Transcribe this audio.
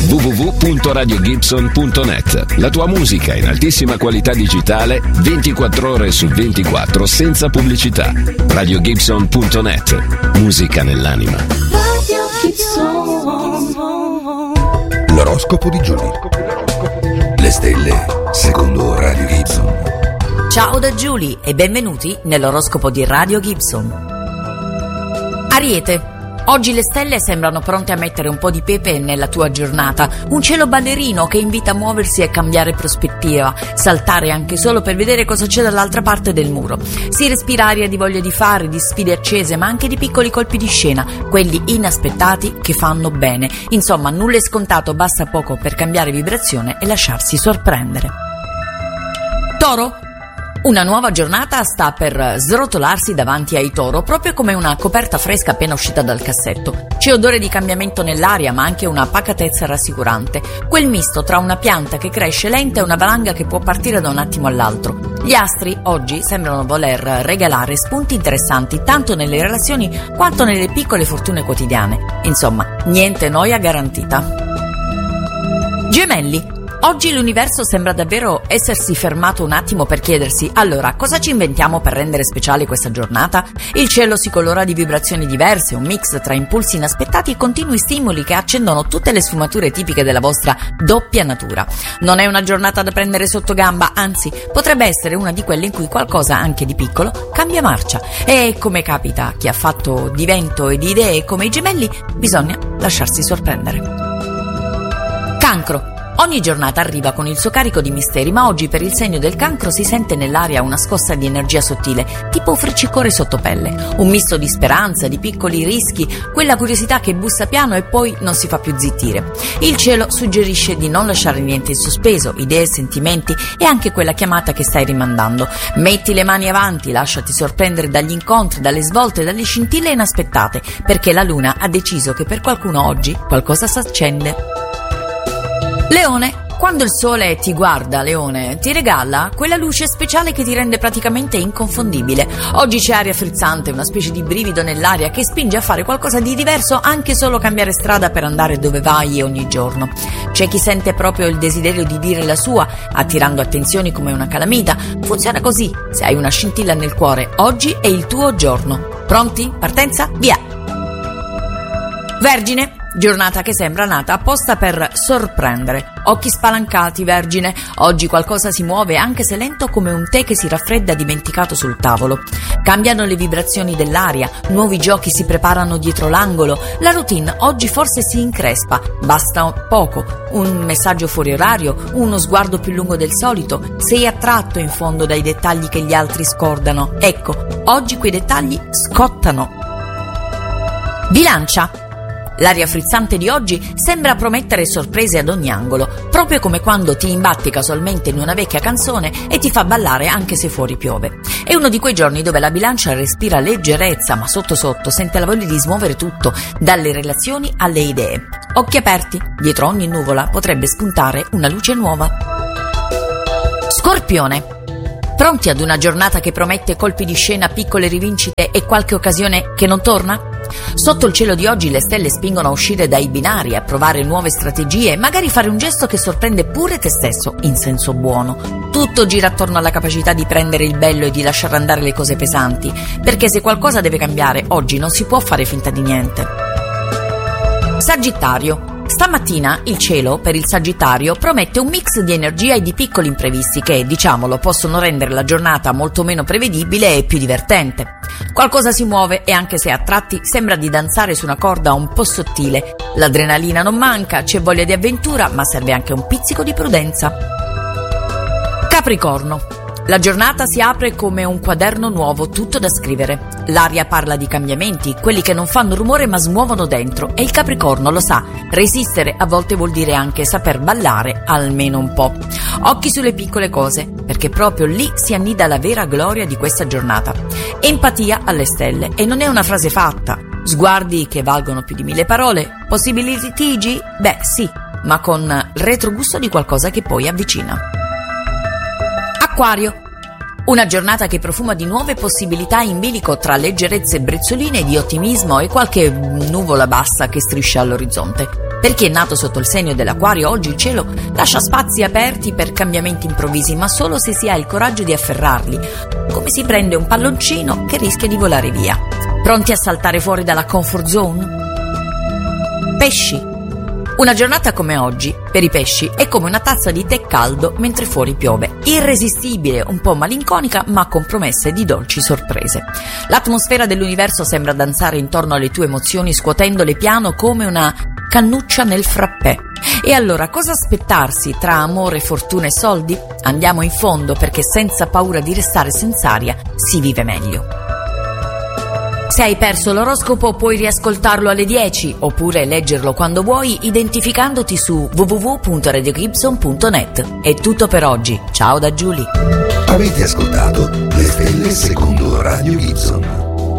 www.radiogibson.net. La tua musica in altissima qualità digitale 24 ore su 24 senza pubblicità. radiogibson.net. Musica nell'anima. Radio Gibson. L'oroscopo di Giulia. Le stelle secondo Radio Gibson. Ciao da Giulia e benvenuti nell'oroscopo di Radio Gibson. Ariete. Oggi le stelle sembrano pronte a mettere un po' di pepe nella tua giornata, un cielo ballerino che invita a muoversi e cambiare prospettiva, saltare anche solo per vedere cosa c'è dall'altra parte del muro. Si respira aria di voglia di fare, di sfide accese, ma anche di piccoli colpi di scena, quelli inaspettati che fanno bene. Insomma, nulla è scontato, basta poco per cambiare vibrazione e lasciarsi sorprendere. Toro. Una nuova giornata sta per srotolarsi davanti ai Toro, proprio come una coperta fresca appena uscita dal cassetto. C'è odore di cambiamento nell'aria, ma anche una pacatezza rassicurante. Quel misto tra una pianta che cresce lenta e una valanga che può partire da un attimo all'altro. Gli astri oggi sembrano voler regalare spunti interessanti tanto nelle relazioni quanto nelle piccole fortune quotidiane. Insomma, niente noia garantita. Gemelli. Oggi l'universo sembra davvero essersi fermato un attimo per chiedersi: allora, cosa ci inventiamo per rendere speciale questa giornata? Il cielo si colora di vibrazioni diverse, un mix tra impulsi inaspettati e continui stimoli che accendono tutte le sfumature tipiche della vostra doppia natura. Non è una giornata da prendere sotto gamba, anzi, potrebbe essere una di quelle in cui qualcosa, anche di piccolo, cambia marcia. E come capita a chi ha fatto di vento e di idee come i gemelli, bisogna lasciarsi sorprendere. Cancro. Ogni giornata arriva con il suo carico di misteri, ma oggi per il segno del Cancro si sente nell'aria una scossa di energia sottile, tipo un friccicore sotto pelle, un misto di speranza, di piccoli rischi, quella curiosità che bussa piano e poi non si fa più zittire. Il cielo suggerisce di non lasciare niente in sospeso, idee, sentimenti e anche quella chiamata che stai rimandando. Metti le mani avanti, lasciati sorprendere dagli incontri, dalle svolte, dalle scintille inaspettate, perché la luna ha deciso che per qualcuno oggi qualcosa s'accende. Leone. Quando il sole ti guarda, Leone, ti regala quella luce speciale che ti rende praticamente inconfondibile. Oggi c'è aria frizzante, una specie di brivido nell'aria che spinge a fare qualcosa di diverso, anche solo cambiare strada per andare dove vai ogni giorno. C'è chi sente proprio il desiderio di dire la sua, attirando attenzioni come una calamita. Funziona così: se hai una scintilla nel cuore, oggi è il tuo giorno. Pronti? Partenza? Via! Vergine. Giornata che sembra nata apposta per sorprendere. Occhi spalancati, Vergine. Oggi qualcosa si muove, anche se lento come un tè che si raffredda dimenticato sul tavolo. Cambiano le vibrazioni dell'aria, nuovi giochi si preparano dietro l'angolo. La routine oggi forse si increspa. Basta poco. Un messaggio fuori orario, uno sguardo più lungo del solito. Sei attratto in fondo dai dettagli che gli altri scordano. Ecco, oggi quei dettagli scottano. Bilancia. L'aria frizzante di oggi sembra promettere sorprese ad ogni angolo, proprio come quando ti imbatti casualmente in una vecchia canzone e ti fa ballare anche se fuori piove. È uno di quei giorni dove la bilancia respira leggerezza, ma sotto sotto sente la voglia di smuovere tutto, dalle relazioni alle idee. Occhi aperti, dietro ogni nuvola potrebbe spuntare una luce nuova. Scorpione. Pronti ad una giornata che promette colpi di scena, piccole rivincite e qualche occasione che non torna? Sotto il cielo di oggi le stelle spingono a uscire dai binari, a provare nuove strategie e magari fare un gesto che sorprende pure te stesso, in senso buono. Tutto gira attorno alla capacità di prendere il bello e di lasciare andare le cose pesanti, perché se qualcosa deve cambiare, oggi non si può fare finta di niente. Sagittario. Stamattina il cielo per il Sagittario promette un mix di energia e di piccoli imprevisti che, diciamolo, possono rendere la giornata molto meno prevedibile e più divertente. Qualcosa si muove e anche se a tratti sembra di danzare su una corda un po' sottile. L'adrenalina non manca, c'è voglia di avventura, ma serve anche un pizzico di prudenza. Capricorno. La giornata si apre come un quaderno nuovo, tutto da scrivere. L'aria parla di cambiamenti, quelli che non fanno rumore ma smuovono dentro, e il Capricorno lo sa. Resistere a volte vuol dire anche saper ballare almeno un po'. Occhi sulle piccole cose, perché proprio lì si annida la vera gloria di questa giornata. Empatia alle stelle, e non è una frase fatta. Sguardi che valgono più di 1000 parole. Possibili litigi? Beh, sì, ma con retrogusto di qualcosa che poi avvicina. Acquario. Una giornata che profuma di nuove possibilità in bilico tra leggerezze brizzoline di ottimismo e qualche nuvola bassa che striscia all'orizzonte. Per chi è nato sotto il segno dell'Acquario, oggi il cielo lascia spazi aperti per cambiamenti improvvisi, ma solo se si ha il coraggio di afferrarli, come si prende un palloncino che rischia di volare via. Pronti a saltare fuori dalla comfort zone? Pesci. Una giornata come oggi, per i pesci, è come una tazza di tè caldo mentre fuori piove. Irresistibile, un po' malinconica, ma con promesse di dolci sorprese. L'atmosfera dell'universo sembra danzare intorno alle tue emozioni, scuotendole piano come una cannuccia nel frappè. E allora cosa aspettarsi tra amore, fortuna e soldi? Andiamo in fondo, perché senza paura di restare senz'aria si vive meglio. Se hai perso l'oroscopo puoi riascoltarlo alle 10 oppure leggerlo quando vuoi identificandoti su www.radiogibson.net. È tutto per oggi, ciao da Giulia. Avete ascoltato Le Stelle secondo Radio Gibson.